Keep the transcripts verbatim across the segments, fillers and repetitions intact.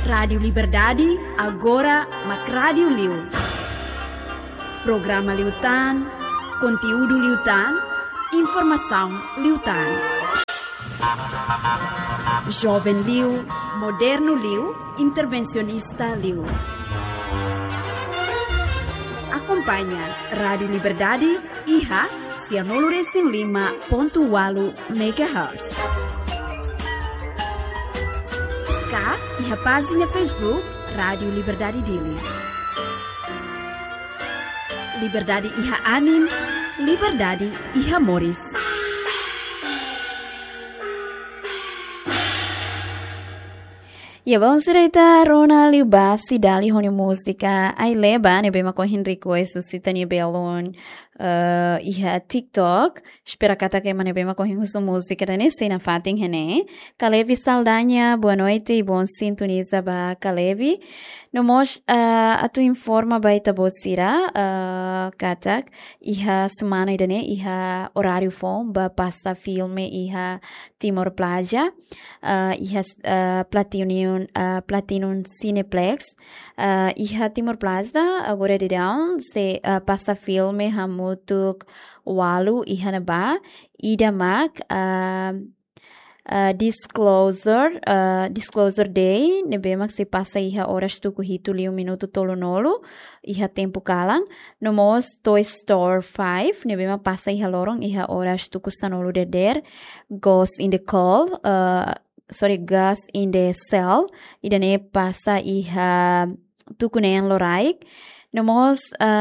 Rádio Liberdade, agora Mac Rádio Liu. Programa Liutan, conteúdo Liutan, informação Liutan. Jovem Liu, moderno Liu, intervencionista Liu. Acompanha Rádio Liberdade, I H A, cianolo lima ponto oito megahertz. Cá, I H A página Facebook, Rádio Liberdade Dili. Liberdade I H A Anin, Liberdade I H A Moris. Ya bang cerita Ronald Liubasi dali honi musika ai leba ne bema ko Henrico e susitani belon uh, iha TikTok espera kata que mane bema ko hingusu musika dane sena fatin hene Kalevi Saldanha, boa noite e bom sintoniza ba Kalevi no mos uh, atu informa baita bosira uh, katak iha semana idane iha horário fom ba passa filme iha Timor Plaja uh, iha uh, Platinum Uh, Platinum Cineplex uh, iha Timor Plaza agora de down se uh, passa filme hamutuk walu iha naba ida mak uh, uh, disclosure uh, disclosure day nebe mak se passa iha horas tu kuhitu liu minuto tolo nolo iha tempo kalang nomos Toy Store five nebe mak passa iha lorong iha horas tu kusanolo der Ghost in the Call uh, sorry, gas in the cell. Idane passa iha tukunen loraik. Nomos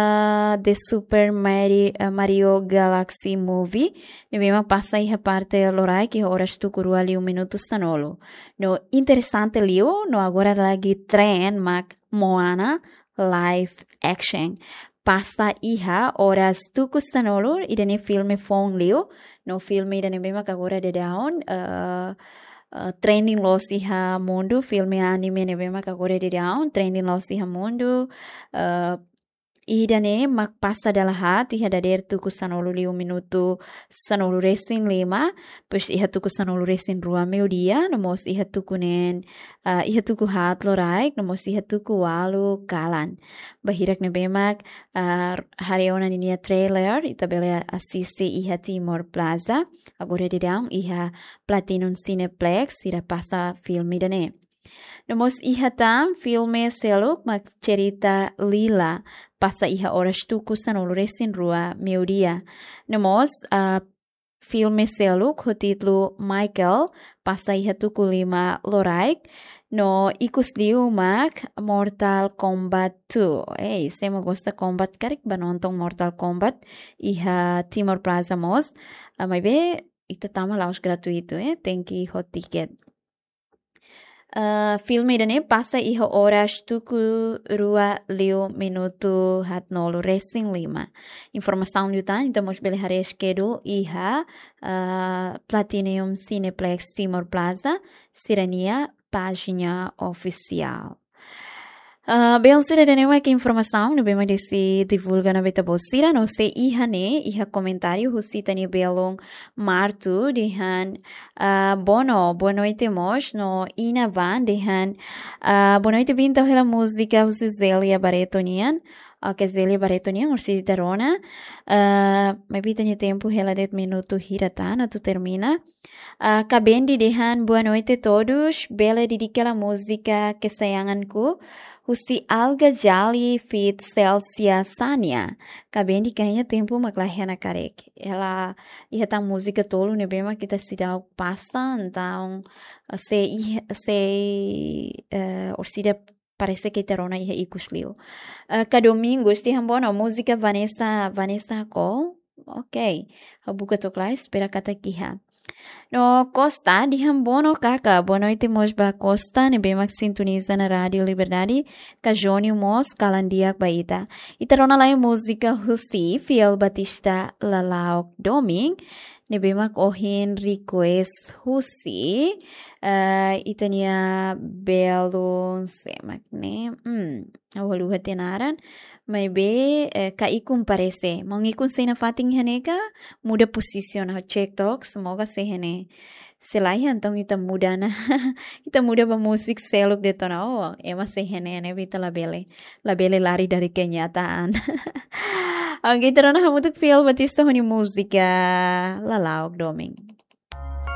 uh, the Super Mario, uh, Mario Galaxy movie. Nebema passa iha parte loraik iha horas tukuru ali um minuto stanolo. No interessante lio, no agora lagi tren mak Moana live action. Passa iha horas tuku stanolo. Idane filme phone lio. No filme idane bema agora de down. Uh, Uh, trending los iha mundo filme anime ne bema agora de down trending los iha mundo uh, idane mak passa dela hat iha dader tuku sanolo li um minuto sanolo racing lima pues iha tuku sanolo racing rua meio-dia nomos iha tuku nen uh, iha tuku hat loraik nomos iha tuku walu kalan bahirak ne bemak uh, hariona ninia trailer itabela assiste iha Timor Plaza agora de down iha Platinum Cineplex ira passa filme dane nomos iha tam filme seluk mak cerita Lila passa iha horas tuku sanolo resin rua meio-dia. Nomos uh, filme seluk o título Michael passa iha tuku lima loraik no ikus liu mak Mortal Kombat two. Ei, se mo gosta Kombat karik banontong Mortal Kombat iha Timor Plaza mos. Uh, mas be ita tama laos gratuito, eh? Tem que ir hot ticket. Uh, filme dane passa iha horas tuku rua liu minuto hat nolo racing lima. Informação liutan, então mos belehare schedule iha uh, Platinum Cineplex Timor Plaza, Sirania, página oficial. Uh, bem, se de nenhuma que informação, não bem mais se divulga na beta bolsira, não sei iha ne, iha comentário, husita ni belong martu, dihan, uh, bono, boa noite mos, no ina van, dihan, uh, boa noite binta hela música, husi Zélia Baretonian, uh, que Zélia Baretonian, ursi tarona, uh, mas bita ni tempo hela det minuto hiratana, tu termina. Uh, Kabendi dihan, boa noite a todos, bela dedica la música kesayanganku, husi Alga Jali fit Celsia Sania. Kabendi kayaknya tempo maklahena karek. Ela ia tá música tolo ne bema kita sidau passa, então se se uh, orsida parece que terona ia ikusliu. Uh, Kadomingos dihan bono música Vanessa Vanessa ko. Ok. Habuka tokla espera kata kiha. No Costa, dihan bono kaka, boa noite mosba Costa, ne bemak sintoniza na Rádio Liberdade, Cajoni mos kalandiak baita. Itarona lá música Husi, Fiel Batista Lalaok Doming, ne bemak ohin request Husi, uh, itania belo semak ne, hmm, awalu hatenaran, may be uh, kaikum parece, mong ikun say na fating haneka, muda posisyon na check talk, semoga say hane. Selain tong ita muda na ita muda pemusik seluk detona oh ema sehene vita labele labele lari dari kenyataan. Oke terus hamutuk feel batista honi musika lalaok doming.